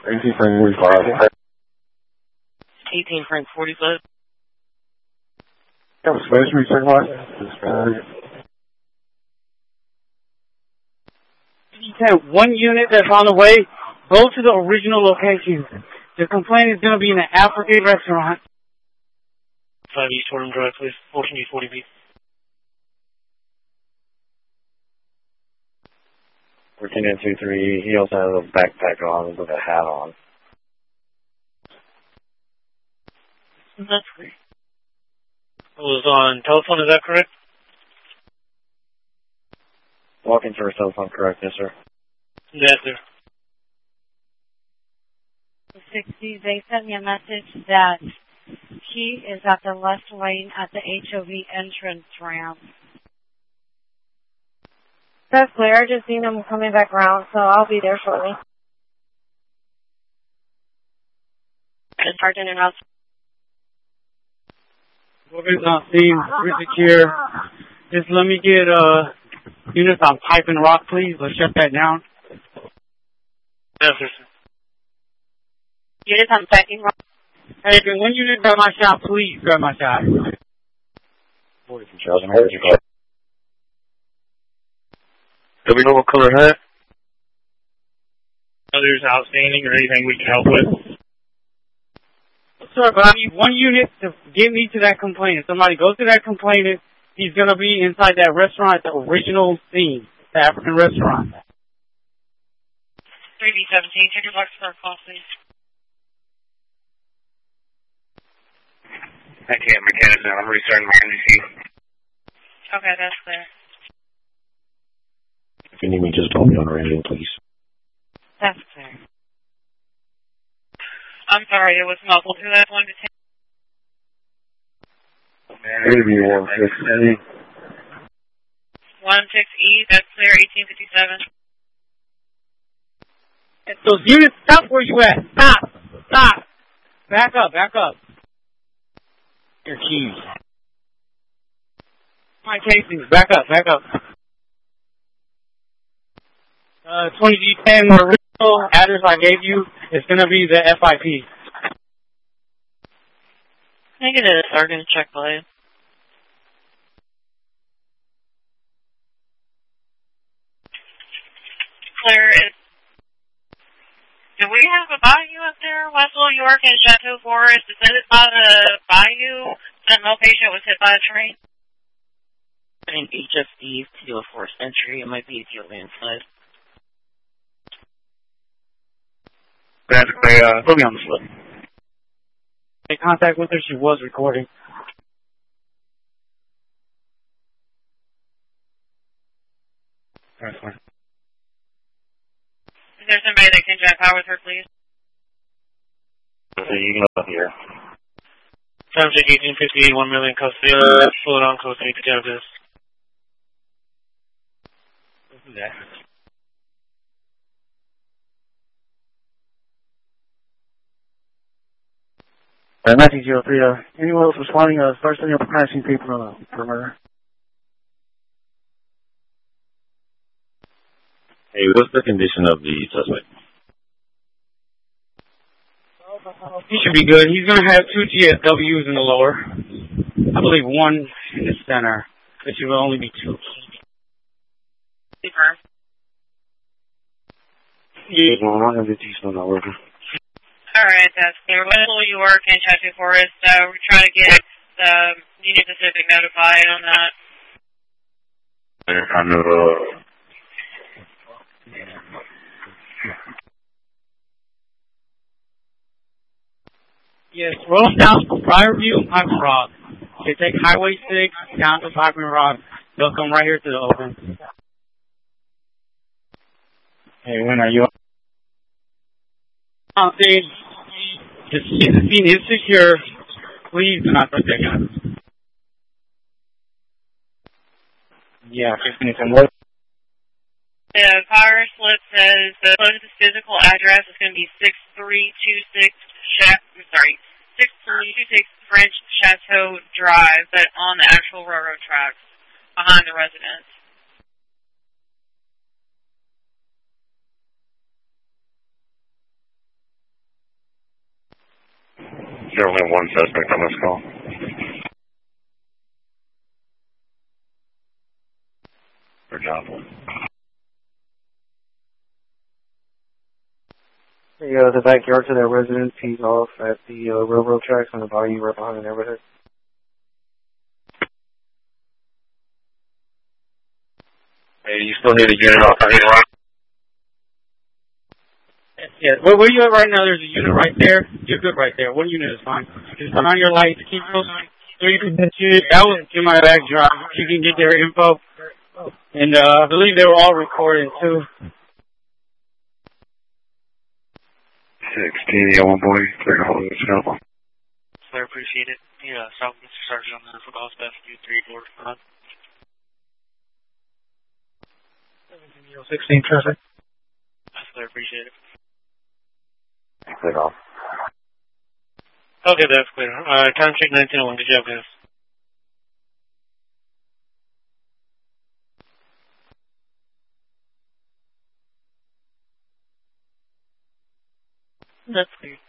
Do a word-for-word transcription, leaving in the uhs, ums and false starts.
eighteen frame forty-five. eighteen frame forty-five. Yeah, space me, second line. You have one unit that's on the way. Go to the original location. The complaint is going to be in the Applegate restaurant. five East Fordham Drive, please. fourteen East forty B. fourteen and two three. He also has a backpack on with a hat on. That's great. It was on telephone, is that correct? Walking to her cell phone, correct, yes, sir. Yes, sir. sixty, they sent me a message that he is at the left lane at the H O V entrance ramp. That's clear. I just seen him coming back around, so I'll be there shortly. Sergeant and us. Whoever's not seeing, we're secure. Just let me get uh, units on pipe and rock, please. Let's shut that down. Yes, sir. Units on pipe and rock. Hey, can one unit grab my shot, please? Grab my shot. forty from Charles, I heard you call. Do we know what color hat? Others outstanding or anything we can help with? Sir, but I need one unit to get me to that complainant. Somebody goes to that complainant. He's going to be inside that restaurant at the original scene, the African restaurant. three B seventeen, take your box for a call, please. I can't mechanic now. I'm restarting my M D C. Okay, that's clear. If you need me, just call me on the radio, please. That's clear. I'm sorry, it was muffled. Who has one to take? Maybe one six E. one six E, that's clear, eighteen fifty-seven. Those units, stop where you at. Stop. Stop. Back up, back up. Your keys. My casings, back up, back up. Uh, twenty G ten, the original address I gave you is going to be the F I P. Negative, Sergeant, check play. Clear. Do we have a bayou up there, Westlaw, York, and Chateau Forest? Is it by the bayou? That male patient was hit by a train? I think H F D to do a forced entry. It might be the landslide. That's clear. Uh, Put me on the slip. Make contact with her. She was recording. That's fine. Is there somebody that can jump out with her, please? So you can go here. Time check eighteen fifty-eight, one million custody. Uh, slow down, code eight to campus. Let's do that. Uh, nineteen oh three, uh, anyone else responding, uh, start sending up crashing people on a perimeter. Hey, what's the condition of the suspect? He should be good. He's going to have two G S Ws in the lower. I believe one in the center. There should only be two. Super. Yeah, no, I don't have the G's on that working. Alright, that's clear. Westlaw, York, and Chateau Forest. Uh, we're trying to get the Union Pacific notified on that. They're kind of, uh... Yes, roll down from Prior View and Piper Rock. They take Highway six down to Piper Rock. They'll come right here to the open. Hey, when are you on stage? The scene is secure. Please do not touch that gun. Yeah, fifteen and what? The power slip says the closest physical address is going to be six three two six Cha- I'm sorry, six three two six French Chateau Drive, but on the actual railroad tracks behind the residence. There's only one suspect on this call. Good job. There you go, the backyard to their residence. He's off at the uh, railroad tracks on the bayou right behind the neighborhood. Hey, you still need a unit off on either one? Yeah, where, where you at right now, there's a unit right there. You're good right there. One unit is fine. Just turn on your lights, keep those three units. That was in my back drive. You can get their info. And uh, I believe they were all recorded, too. sixteen, yeah, one boy, clear hold of the snow. I appreciate it. Yeah, South Mister Sergeant on the for calls back to you, three, four, five. sixteen traffic. I appreciate it. Clear off. Okay, that's clear. Uh, time check nineteen oh one. Good job, guys. That's clear.